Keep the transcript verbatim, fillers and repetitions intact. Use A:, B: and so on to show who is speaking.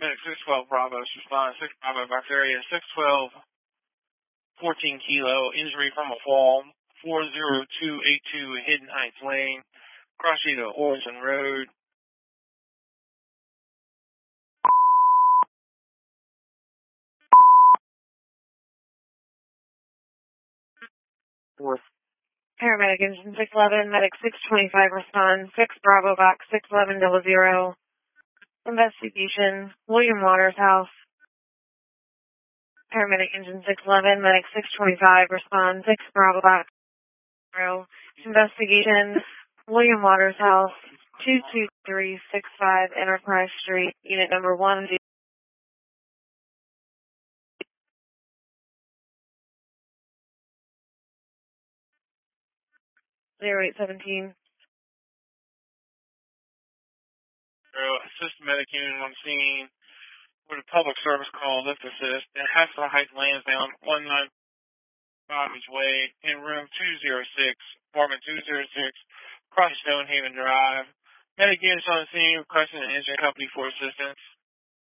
A: Medic six twelve Bravo, respond six Bravo box area six twelve, fourteen kilo, injury from a fall, four zero two eight two Hidden Heights Lane, cross street of Orson Road.
B: Fourth. Paramedic engine six eleven, medic six twenty-five, respond six Bravo box six eleven double zero. Investigation, William Waters house. Paramedic engine six eleven, medic six twenty-five, respond six Bravo box zero. Investigation, William Waters house, two two three six five Enterprise Street, unit number one. zero eight seventeen.
A: Assist medic unit on scene with a public service call, lift assist, and Hassel Heights Lansdowne, one nine five Way, in room two oh six, apartment two oh six, across Stonehaven Drive. Medic units on scene requesting an engine company for assistance.